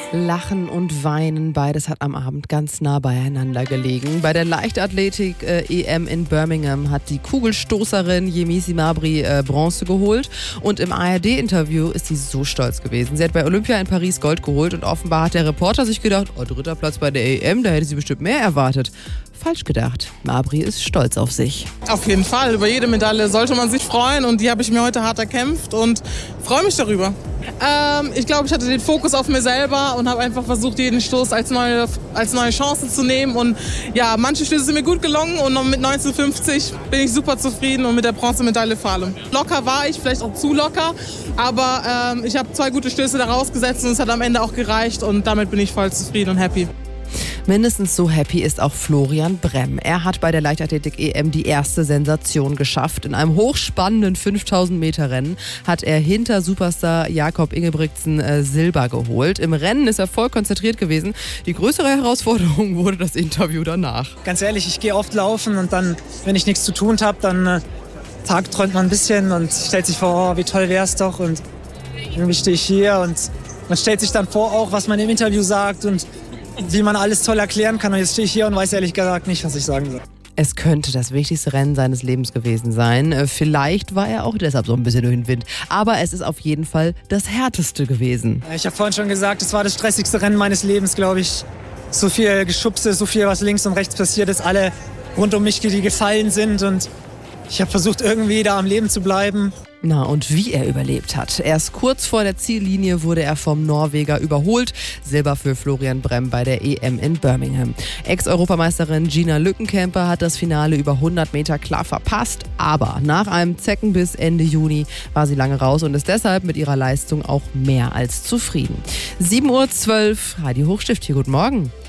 Lachen und Weinen, beides hat am Abend ganz nah beieinander gelegen. Bei der Leichtathletik-EM in Birmingham hat die Kugelstoßerin Yemisi Mabry Bronze geholt. Und im ARD-Interview ist sie so stolz gewesen. Sie hat bei Olympia in Paris Gold geholt und offenbar hat der Reporter sich gedacht, oh, 3. Platz bei der EM, da hätte sie bestimmt mehr erwartet. Falsch gedacht. Mabry ist stolz auf sich. Auf jeden Fall. Über jede Medaille sollte man sich freuen und die habe ich mir heute hart erkämpft und freue mich darüber. Ich glaube, ich hatte den Fokus auf mir selber und habe einfach versucht, jeden Stoß als neue Chance zu nehmen. Und ja, manche Stöße sind mir gut gelungen und mit 1950 bin ich super zufrieden und mit der Bronzemedaille vor allem. Locker war ich, vielleicht auch zu locker, aber ich habe 2 gute Stöße da rausgesetzt und es hat am Ende auch gereicht und damit bin ich voll zufrieden und happy. Mindestens so happy ist auch Florian Bremm. Er hat bei der Leichtathletik-EM die erste Sensation geschafft. In einem hochspannenden 5000-Meter-Rennen hat er hinter Superstar Jakob Ingebrigtsen Silber geholt. Im Rennen ist er voll konzentriert gewesen. Die größere Herausforderung wurde das Interview danach. Ganz ehrlich, ich gehe oft laufen und dann, wenn ich nichts zu tun habe, dann tagträumt man ein bisschen und stellt sich vor, oh, wie toll wäre es doch. Und irgendwie stehe ich hier und man stellt sich dann vor, auch was man im Interview sagt und wie man alles toll erklären kann. Und jetzt stehe ich hier und weiß ehrlich gesagt nicht, was ich sagen soll. Es könnte das wichtigste Rennen seines Lebens gewesen sein. Vielleicht war er auch deshalb so ein bisschen durch den Wind. Aber es ist auf jeden Fall das härteste gewesen. Ich habe vorhin schon gesagt, es war das stressigste Rennen meines Lebens, glaube ich. So viel Geschubse, so viel, was links und rechts passiert ist. Alle rund um mich, die gefallen sind. Und ich habe versucht, irgendwie da am Leben zu bleiben. Na, und wie er überlebt hat. Erst kurz vor der Ziellinie wurde er vom Norweger überholt. Silber für Florian Bremm bei der EM in Birmingham. Ex-Europameisterin Gina Lückenkämper hat das Finale über 100 Meter klar verpasst. Aber nach einem Zeckenbiss Ende Juni war sie lange raus und ist deshalb mit ihrer Leistung auch mehr als zufrieden. 7:12 Uhr, Heidi Hochstift hier, guten Morgen.